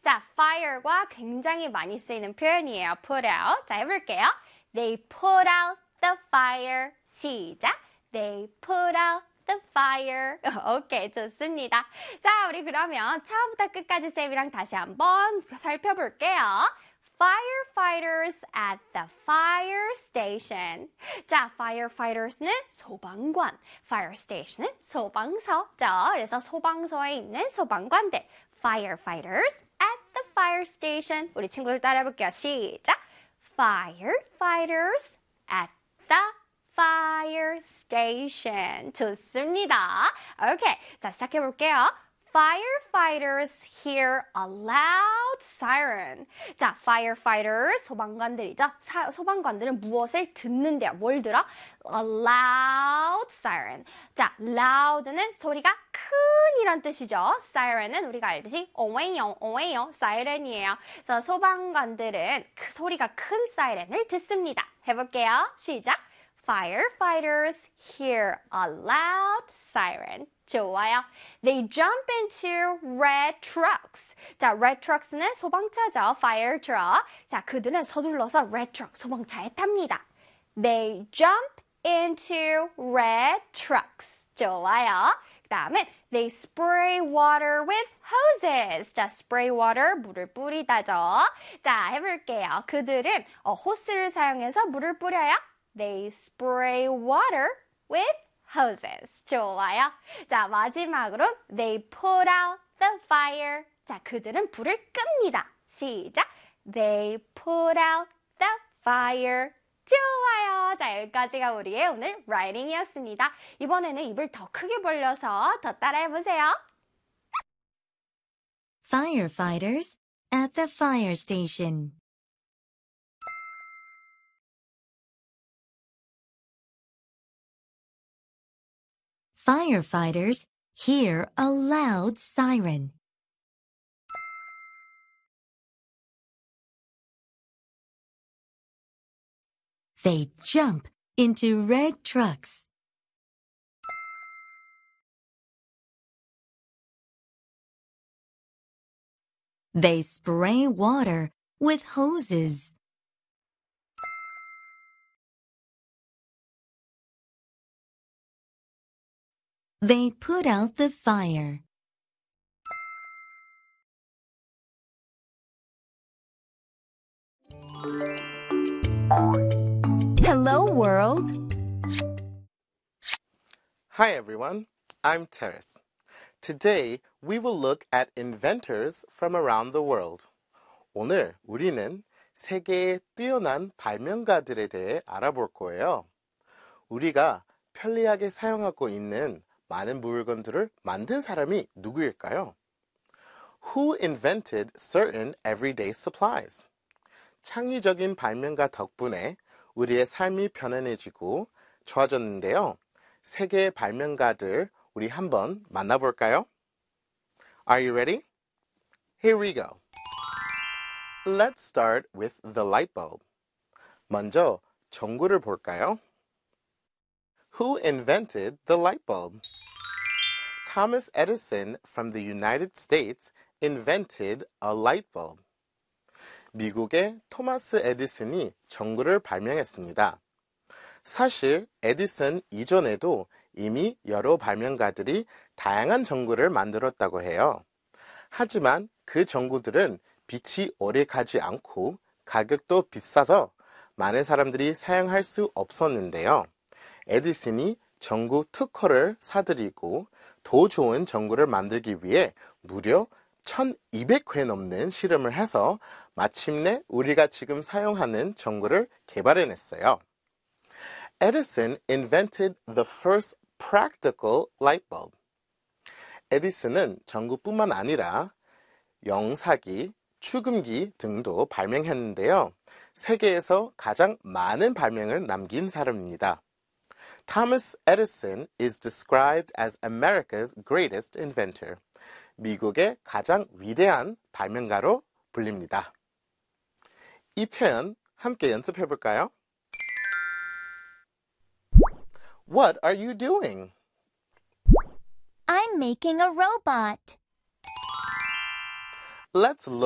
자, fire과 굉장히 많이 쓰이는 표현이에요. put out. 자, 해볼게요. They put out the fire. 시작. They put out the fire. 오케이, 좋습니다. 자, 우리 그러면 처음부터 끝까지 쌤이랑 다시 한번 살펴볼게요. Firefighters at the fire station. 자, firefighters는 소방관, fire station은 소방서죠. 그래서 소방서에 있는 소방관들. Firefighters at the fire station. 우리 친구들 따라해볼게요. 시작. Firefighters at the fire station. 좋습니다. 오케이, 자, 시작해볼게요. Firefighters hear a loud siren. 자, firefighters, 소방관들이죠. 소방관들은 무엇을 듣는데요? 뭘 들어? A loud siren. 자, loud는 소리가 큰 이란 뜻이죠. siren은 우리가 알듯이 오웨요, 오웨요, 사이렌이에요. 그래서 소방관들은 소리가 큰 사이렌을 듣습니다. 해볼게요. 시작. Firefighters hear a loud siren. 좋아요. They jump into red trucks. 자, red trucks는 소방차죠. fire truck. 자, 그들은 서둘러서 red truck, 소방차에 탑니다. They jump into red trucks. 좋아요. 그 다음은 they spray water with hoses. 자, spray water, 물을 뿌리다죠. 자, 해볼게요. 그들은 호스를 사용해서 물을 뿌려요. They spray water with hoses. 좋아요. 자, 마지막으로 they put out the fire. 자, 그들은 불을 끕니다. 시작. They put out the fire. 좋아요. 자, 여기까지가 우리의 오늘 writing이었습니다. 이번에는 입을 더 크게 벌려서 더 따라해보세요. Firefighters at the fire station. Firefighters hear a loud siren. They jump into red trucks. They spray water with hoses. They put out the fire. Hello, world. Hi, everyone. I'm Terrace. Today, we will look at inventors from around the world. 오늘 우리는 세계의 뛰어난 발명가들에 대해 알아볼 거예요. 우리가 편리하게 사용하고 있는 많은 물건들을 만든 사람이 누구일까요? Who invented certain everyday supplies? 창의적인 발명가 덕분에 우리의 삶이 편안해지고 좋아졌는데요. 세계의 발명가들 우리 한번 만나볼까요? Are you ready? Here we go. Let's start with the light bulb. 먼저 전구를 볼까요? Who invented the light bulb? Thomas Edison from the United States invented a light bulb. 미국의 토마스 에디슨이 전구를 발명했습니다. 사실 에디슨 이전에도 이미 여러 발명가들이 다양한 전구를 만들었다고 해요. 하지만 그 전구들은 빛이 오래 가지 않고 가격도 비싸서 많은 사람들이 사용할 수 없었는데요. 에디슨이 전구 특허를 사들이고 더 좋은 전구를 만들기 위해 무려 1200회 넘는 실험을 해서 마침내 우리가 지금 사용하는 전구를 개발해냈어요. Edison invented the first practical light bulb. 에디슨은 전구뿐만 아니라 영사기, 축음기 등도 발명했는데요. 세계에서 가장 많은 발명을 남긴 사람입니다. Thomas Edison is described as America's greatest inventor. 미국의 가장 위대한 발명가로 불립니다. 이 표현 함께 연습해 볼까요? What are you doing? I'm making a robot. Let's look